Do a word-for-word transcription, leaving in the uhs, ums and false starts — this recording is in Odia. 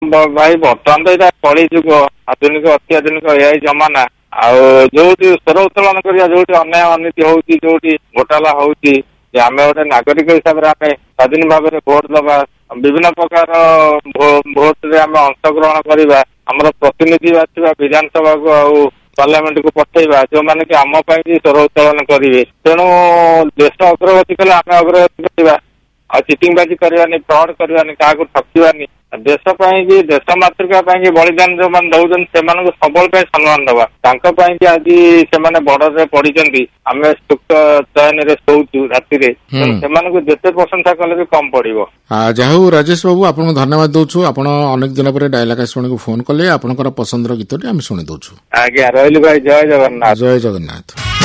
ଭାଇ ବର୍ତ୍ତମାନ ତ ଏଇଟା କଳି ଯୁଗ, ଆଧୁନିକ ଅତ୍ୟାଧୁନିକ ଏଆଇ ଜମାନା। ଆଉ ଯୋଉଠି ସ୍ୱର ଉତ୍ତୋଳନ କରିବା, ଯୋଉଠି ଅନ୍ୟାୟ ଅନୀତି ହଉଛି, ଯୋଉଠି ଘୋଟାଲା ହଉଛି, ଯେ ଆମେ ଗୋଟେ ନାଗରିକ ହିସାବରେ ଆମେ ସ୍ୱାଧୀନ ଭାବରେ ଭୋଟ ଦବା, ବିଭିନ୍ନ ପ୍ରକାର ଭୋଟରେ ଆମେ ଅଂଶଗ୍ରହଣ କରିବା, ଆମର ପ୍ରତିନିଧି ବାଛିବା ବିଧାନସଭାକୁ ଆଉ ପାର୍ଲାମେଣ୍ଟକୁ ପଠେଇବା, ଯୋଉମାନେ କି ଆମ ପାଇଁ ବି ସ୍ୱର ଉତ୍ତୋଳନ କରିବେ। ତେଣୁ ଦେଶ ଅଗ୍ରଗତି କଲେ ଆମେ ଅଗ୍ରଗତି କରିବା, ଆଉ ଚିଟିଂ ବାଜି କରିବାନି, ଫ୍ରଡ୍ କରିବାନି, କାହାକୁ ଠକିବାନି। ଦେଶ ପାଇଁ କି ଦେଶ ମାତୃକା ପାଇଁ କି ବଳିଦାନ ଯୋଉମାନେ ଦଉଛନ୍ତି ସେମାନଙ୍କୁ ସବୁବେଳେ ପାଇଁ ସମ୍ମାନ ଦବା। ତାଙ୍କ ପାଇଁ କି ଆଜି ସେମାନେ ବର୍ଡରରେ ପଡିଛନ୍ତି, ଆମେ ସୁକ୍ତ ଚୟନରେ ଶୋଉଛୁ ରାତିରେ, ସେମାନଙ୍କୁ ଯେତେ ପ୍ରଶଂସା କଲେ ବି କମ ପଡିବ। ଯାହା ହଉ ରାଜେଶ ବାବୁ, ଆପଣଙ୍କୁ ଧନ୍ୟବାଦ ଦଉଛୁ। ଆପଣ ଅନେକ ଦିନ ପରେ ଡାଏଲ ଆକାଶବାଣୀକୁ ଫୋନ କଲେ, ଆପଣଙ୍କର ପସନ୍ଦର ଗୀତଟି ଆମେ ଶୁଣି ଦଉଛୁ। ଆଜ୍ଞା, ରହିଲି ଭାଇ, ଜୟ ଜଗନ୍ନାଥ। ଜୟ ଜଗନ୍ନାଥ।